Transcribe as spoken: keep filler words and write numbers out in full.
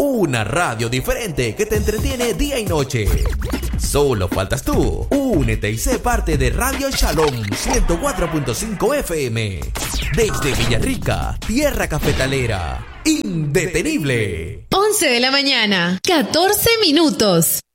Una radio diferente que te entretiene día y noche. Solo faltas tú. Únete y sé parte de Radio Shalom ciento cuatro punto cinco F M. Desde Villarrica, tierra cafetalera. Indetenible. once de la mañana, catorce minutos.